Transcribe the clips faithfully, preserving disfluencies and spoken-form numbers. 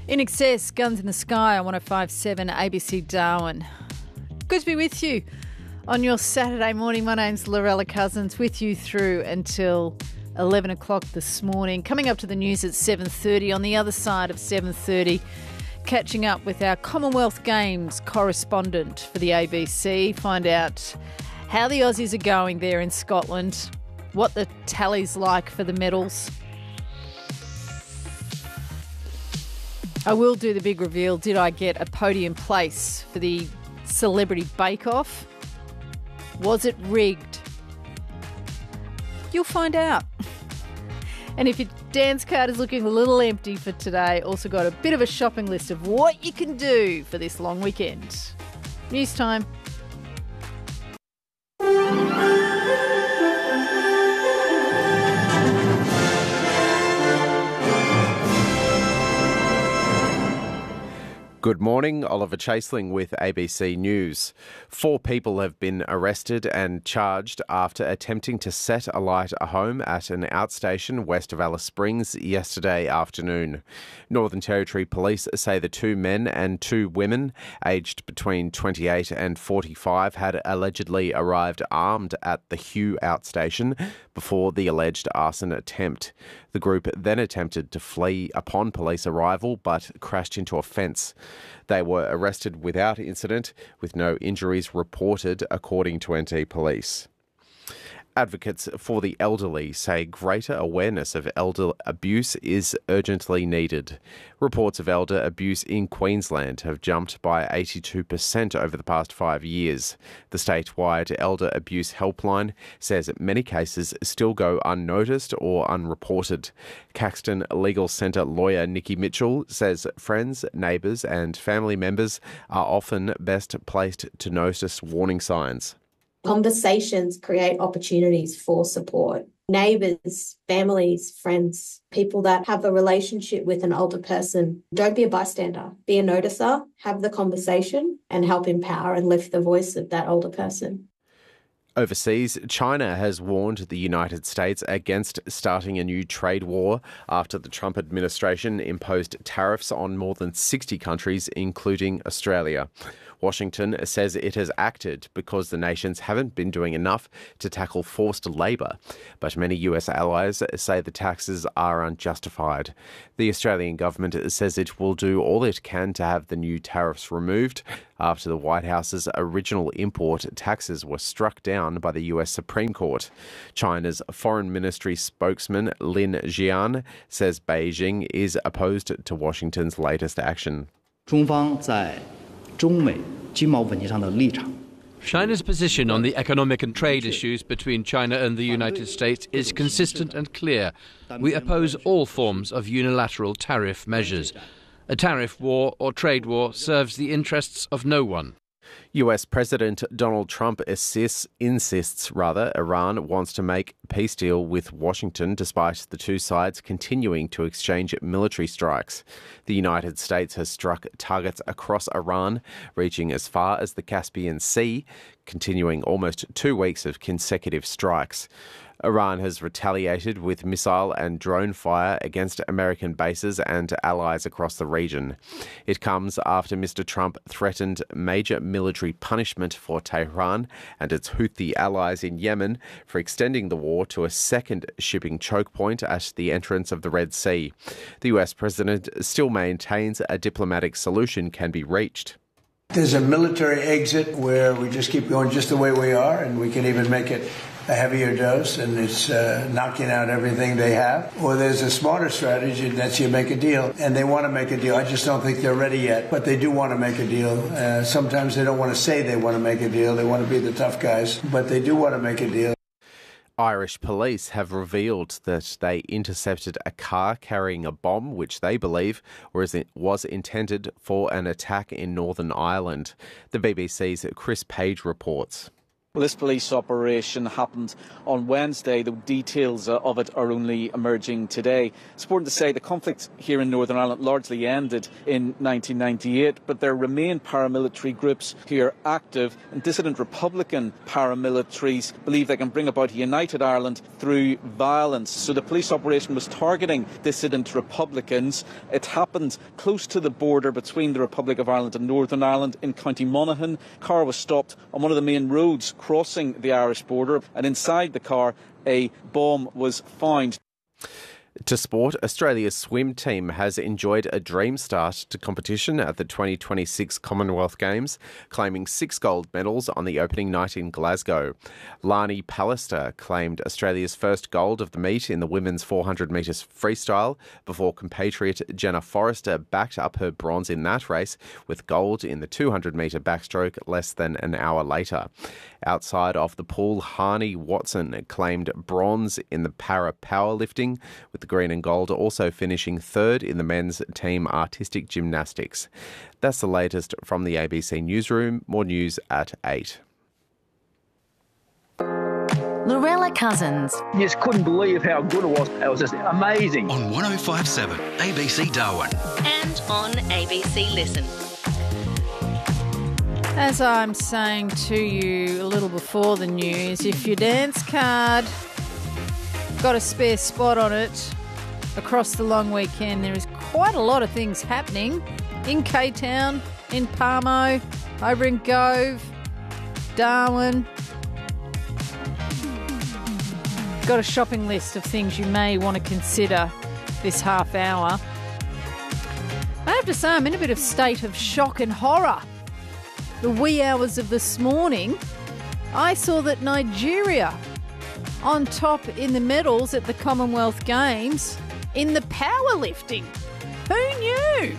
In Excess, Guns in the Sky on one oh five point seven A B C Darwin. Good to be with you on your Saturday morning. My name's Lorella Cousins, with you through until eleven o'clock this morning. Coming up to the news at seven thirty. On the other side of seven thirty, catching up with our Commonwealth Games correspondent for the A B C. Find out how the Aussies are going there in Scotland, what the tally's like for the medals. I will do the big reveal. Did I get a podium place for the Celebrity Bake Off? Was it rigged? You'll find out. And if your dance card is looking a little empty for today, also got a bit of a shopping list of what you can do for this long weekend. News time. Good morning, Oliver Chaseling with A B C News. Four people have been arrested and charged after attempting to set alight a home at an outstation west of Alice Springs yesterday afternoon. Northern Territory Police say the two men and two women, aged between twenty-eight and forty-five, had allegedly arrived armed at the Hugh outstation before the alleged arson attempt. The group then attempted to flee upon police arrival but crashed into a fence. They were arrested without incident, with no injuries reported, according to N T Police. Advocates for the elderly say greater awareness of elder abuse is urgently needed. Reports of elder abuse in Queensland have jumped by eighty-two percent over the past five years. The statewide Elder Abuse Helpline says many cases still go unnoticed or unreported. Caxton Legal Centre lawyer Nikki Mitchell says friends, neighbours and family members are often best placed to notice warning signs. Conversations create opportunities for support. Neighbours, families, friends, people that have a relationship with an older person. Don't be a bystander. Be a noticer, have the conversation and help empower and lift the voice of that older person. Overseas, China has warned the United States against starting a new trade war after the Trump administration imposed tariffs on more than sixty countries, including Australia. Washington says it has acted because the nations haven't been doing enough to tackle forced labour, but many U S allies say the taxes are unjustified. The Australian government says it will do all it can to have the new tariffs removed after the White House's original import taxes were struck down by the U S Supreme Court. China's Foreign Ministry spokesman Lin Jian says Beijing is opposed to Washington's latest action. China's position on the economic and trade issues between China and the United States is consistent and clear. We oppose all forms of unilateral tariff measures. A tariff war or trade war serves the interests of no one. U S President Donald Trump insists, insists rather, Iran wants to make a peace deal with Washington despite the two sides continuing to exchange military strikes. The United States has struck targets across Iran, reaching as far as the Caspian Sea, continuing almost two weeks of consecutive strikes. Iran has retaliated with missile and drone fire against American bases and allies across the region. It comes after Mister Trump threatened major military punishment for Tehran and its Houthi allies in Yemen for extending the war to a second shipping choke point at the entrance of the Red Sea. The U S president still maintains a diplomatic solution can be reached. There's a military exit where we just keep going just the way we are, and we can even make it a heavier dose, and it's uh, knocking out everything they have. Or there's a smarter strategy, and that's you make a deal, and they want to make a deal. I just don't think they're ready yet, but they do want to make a deal. Uh, sometimes they don't want to say they want to make a deal. They want to be the tough guys, but they do want to make a deal. Irish police have revealed that they intercepted a car carrying a bomb which they believe was intended for an attack in Northern Ireland. The B B C's Chris Page reports. Well, this police operation happened on Wednesday. The details uh, of it are only emerging today. It's important to say the conflict here in Northern Ireland largely ended in nineteen ninety-eight, but there remain paramilitary groups here active, and dissident Republican paramilitaries believe they can bring about a united Ireland through violence. So the police operation was targeting dissident Republicans. It happened close to the border between the Republic of Ireland and Northern Ireland in County Monaghan. The car was stopped on one of the main roads crossing the Irish border, and inside the car a bomb was found. To sport, Australia's swim team has enjoyed a dream start to competition at the twenty twenty-six Commonwealth Games, claiming six gold medals on the opening night in Glasgow. Lani Pallister claimed Australia's first gold of the meet in the women's four hundred metres freestyle before compatriot Jenna Forrester backed up her bronze in that race with gold in the two hundred metre backstroke less than an hour later. Outside of the pool, Harney Watson claimed bronze in the para powerlifting, with the green and gold also finishing third in the men's team artistic gymnastics. That's the latest from the A B C Newsroom. More news at eight. Lorella Cousins. You just couldn't believe how good it was. It was just amazing. On one oh five point seven A B C Darwin. And on A B C Listen. As I'm saying to you a little before the news, if your dance card got a spare spot on it across the long weekend, there is quite a lot of things happening in K-Town, in Palmo, over in Gove, Darwin. Got a shopping list of things you may want to consider this half hour. I have to say I'm in a bit of state of shock and horror. The wee hours of this morning, I saw that Nigeria on top in the medals at the Commonwealth Games in the powerlifting. Who knew?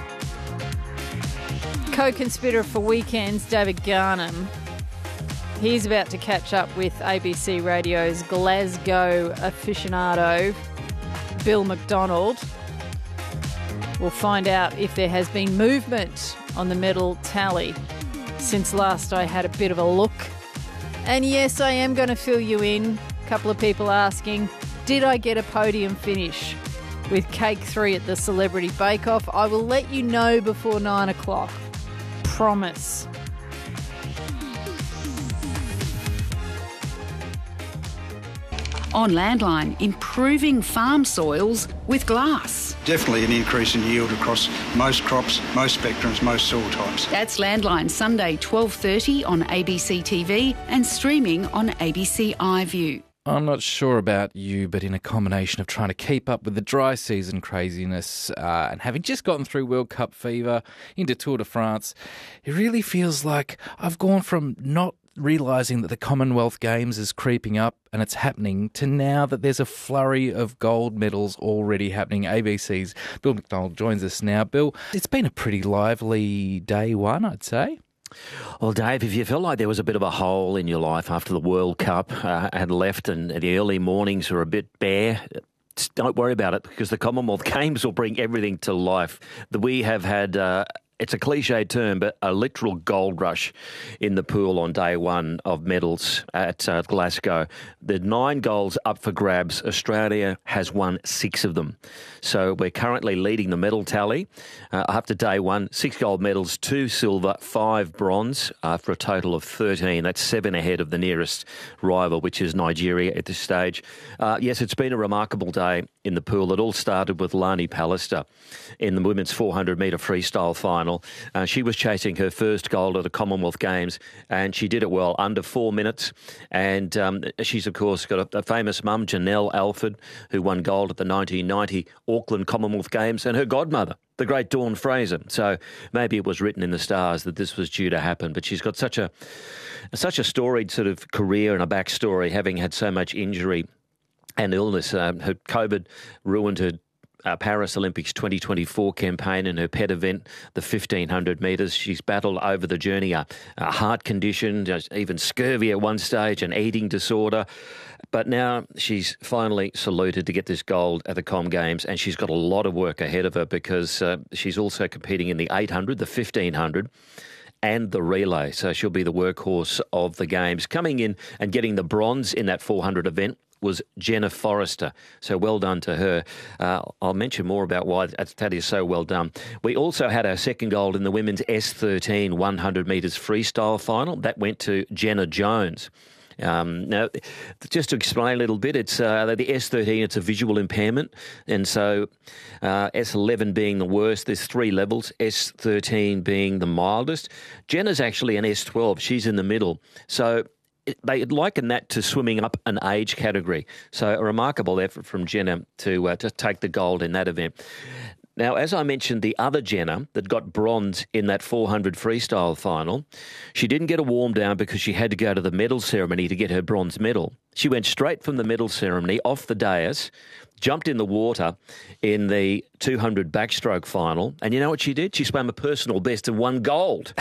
Co-conspirator for Weekends, David Garnham, he's about to catch up with A B C Radio's Glasgow aficionado, Bill McDonald. We'll find out if there has been movement on the medal tally since last I had a bit of a look. And yes, I am going to fill you in. A couple of people asking, did I get a podium finish with Cake three at the Celebrity Bake Off? I will let you know before nine o'clock. Promise. On Landline, improving farm soils with glass. Definitely an increase in yield across most crops, most spectrums, most soil types. That's Landline, Sunday twelve thirty on A B C T V and streaming on A B C iView. I'm not sure about you, but in a combination of trying to keep up with the dry season craziness uh, and having just gotten through World Cup fever into Tour de France, it really feels like I've gone from not realising that the Commonwealth Games is creeping up and it's happening to now that there's a flurry of gold medals already happening. A B C's Bill McDonald joins us now. Bill, it's been a pretty lively day one, I'd say. Well, Dave, if you felt like there was a bit of a hole in your life after the World Cup uh, had left and the early mornings were a bit bare, don't worry about it, because the Commonwealth Games will bring everything to life. We have had... Uh, It's a cliched term, but a literal gold rush in the pool on day one of medals at uh, Glasgow. The nine golds up for grabs. Australia has won six of them. So we're currently leading the medal tally. Uh, after day one, six gold medals, two silver, five bronze, uh, for a total of thirteen. That's seven ahead of the nearest rival, which is Nigeria at this stage. Uh, yes, it's been a remarkable day in the pool. It all started with Lani Pallister in the women's four hundred metre freestyle final. Uh, she was chasing her first gold at the Commonwealth Games, and she did it well, under four minutes. And um, she's, of course, got a, a famous mum, Janelle Alford, who won gold at the nineteen ninety Auckland Commonwealth Games, and her godmother, the great Dawn Fraser. So maybe it was written in the stars that this was due to happen. But she's got such a such a storied sort of career and a backstory, having had so much injury and illness. Um, her COVID ruined her Uh, Paris Olympics twenty twenty-four campaign and her pet event, the fifteen hundred metres. She's battled over the journey a, a heart condition, even scurvy at one stage, an eating disorder. But now she's finally saluted to get this gold at the Com Games, and she's got a lot of work ahead of her because uh, she's also competing in the eight hundred, the fifteen hundred, and the relay. So she'll be the workhorse of the games. Coming in and getting the bronze in that four hundred event was Jenna Forrester. So well done to her. Uh, I'll mention more about why that is so well done. We also had our second gold in the women's S thirteen one hundred metres freestyle final. That went to Jenna Jones. Um, now, just to explain a little bit, it's uh, the S thirteen, it's a visual impairment, and so uh, S eleven being the worst, there's three levels, S thirteen being the mildest. Jenna's actually an S twelve, she's in the middle. So they liken that to swimming up an age category. So a remarkable effort from Jenna to uh, to take the gold in that event. Now, as I mentioned, the other Jenna that got bronze in that four hundred freestyle final, she didn't get a warm down because she had to go to the medal ceremony to get her bronze medal. She went straight from the medal ceremony off the dais, jumped in the water in the two hundred backstroke final, and you know what she did? She swam a personal best and won gold.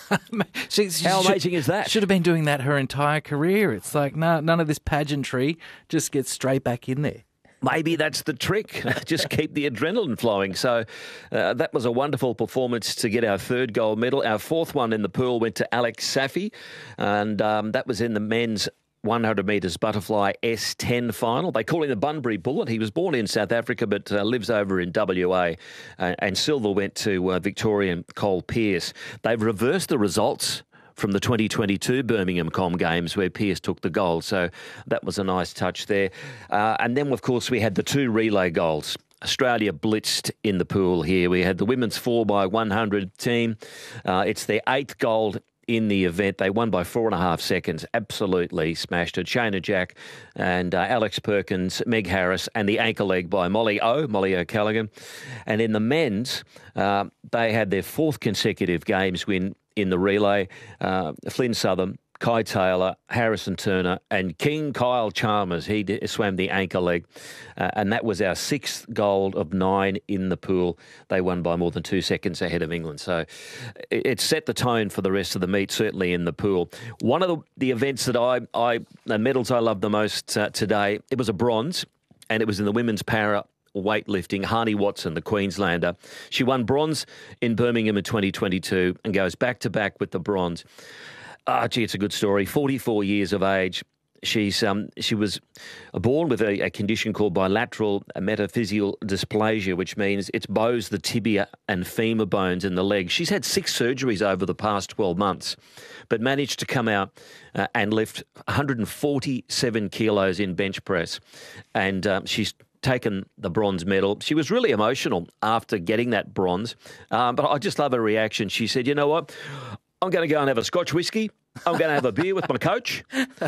she, she How should, amazing is that? Should have been doing that her entire career. It's like, no, none of this pageantry, just get straight back in there. Maybe that's the trick. Just keep the adrenaline flowing. So uh, that was a wonderful performance to get our third gold medal. Our fourth one in the pool went to Alex Safi, and um, that was in the men's one hundred metres butterfly S ten final. They call him the Bunbury Bullet. He was born in South Africa but uh, lives over in W A. Uh, and silver went to uh, Victorian Cole Pearce. They've reversed the results from the twenty twenty-two Birmingham Com Games where Pearce took the gold. So that was a nice touch there. Uh, and then, of course, we had the two relay golds. Australia blitzed in the pool here. We had the women's four by one hundred team. Uh, it's their eighth gold in the event. They won by four and a half seconds. Absolutely smashed it. Shayna Jack and uh, Alex Perkins, Meg Harris, and the anchor leg by Molly O, Molly O'Callaghan. And in the men's, uh, they had their fourth consecutive games win in the relay. Uh, Flynn Southern, Kai Taylor, Harrison Turner, and King Kyle Chalmers. He did, swam the anchor leg, uh, and that was our sixth gold of nine in the pool. They won by more than two seconds ahead of England. So it, it set the tone for the rest of the meet, certainly in the pool. One of the, the events that I, I, the medals I loved the most uh, today, it was a bronze, and it was in the women's para weightlifting. Harney Watson, the Queenslander, she won bronze in Birmingham in twenty twenty-two and goes back to back with the bronze. Ah, gee, it's a good story. forty-four years of age. She's um, she was born with a, a condition called bilateral metaphyseal dysplasia, which means it's bows the tibia and femur bones in the leg. She's had six surgeries over the past twelve months, but managed to come out uh, and lift one hundred forty-seven kilos in bench press. And um, she's taken the bronze medal. She was really emotional after getting that bronze, um, but I just love her reaction. She said, you know what? I'm going to go and have a Scotch whiskey. I'm going to have a beer with my coach,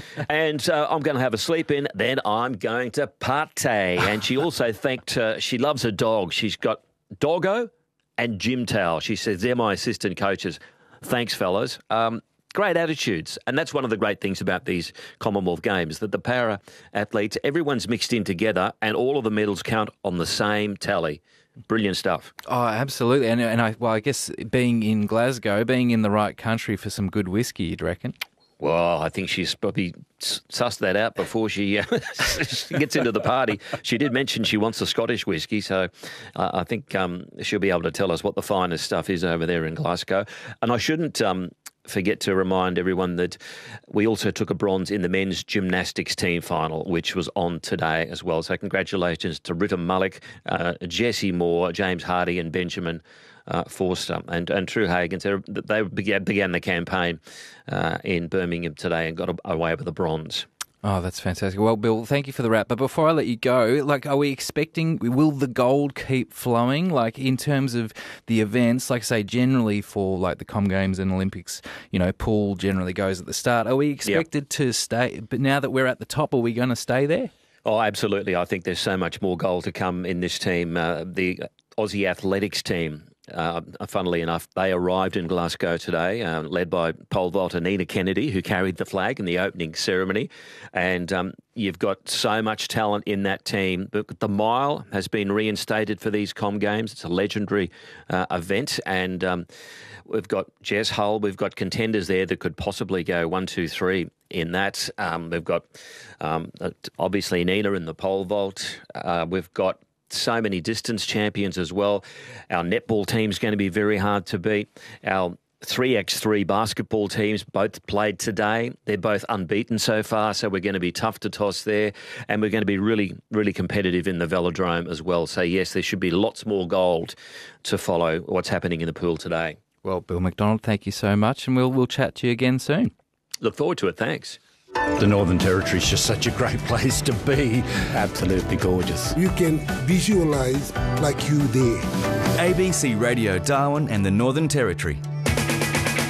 and uh, I'm going to have a sleep in. Then I'm going to partay. And she also thanked, uh, she loves her dog. She's got Doggo and Jim Towel. She says, they're my assistant coaches. Thanks, fellas. Um, great attitudes. And that's one of the great things about these Commonwealth Games, that the para athletes, everyone's mixed in together and all of the medals count on the same tally. Brilliant stuff. Oh, absolutely. And and I well, I guess being in Glasgow, being in the right country for some good whiskey, you'd reckon? Well, I think she's probably sussed that out before she, uh, she gets into the party. She did mention she wants a Scottish whiskey, so uh, I think um, she'll be able to tell us what the finest stuff is over there in Glasgow. And I shouldn't um, forget to remind everyone that we also took a bronze in the men's gymnastics team final, which was on today as well. So congratulations to Rita Mullock, uh, Jessie Moore, James Hardy and Benjamin Uh, Forster and, and True Hagens. They began, began the campaign uh, in Birmingham today and got away with the bronze. Oh, that's fantastic. Well, Bill, thank you for the wrap. But before I let you go, like, are we expecting, will the gold keep flowing? Like, in terms of the events, like I say, generally for like the Com Games and Olympics, you know, pool generally goes at the start. Are we expected yep. to stay? But now that we're at the top, are we going to stay there? Oh, absolutely. I think there's so much more gold to come in this team. Uh, the Aussie Athletics team, Uh, funnily enough, they arrived in Glasgow today, uh, led by pole vaulter Nina Kennedy, who carried the flag in the opening ceremony. And um, you've got so much talent in that team. But the mile has been reinstated for these Com Games. It's a legendary uh, event. And um, we've got Jess Hull. We've got contenders there that could possibly go one, two, three in that. Um, we've got, um, obviously, Nina in the pole vault. Uh, we've got so many distance champions as well. Our netball team's going to be very hard to beat. Our three by three basketball teams, both played today. They're both unbeaten so far, so we're going to be tough to toss there. And we're going to be really, really competitive in the Velodrome as well. So, yes, there should be lots more gold to follow what's happening in the pool today. Well, Bill McDonald, thank you so much, and we'll, we'll chat to you again soon. Look forward to it. Thanks. The Northern Territory is just such a great place to be. Absolutely gorgeous. You can visualise like you there. A B C Radio Darwin and the Northern Territory.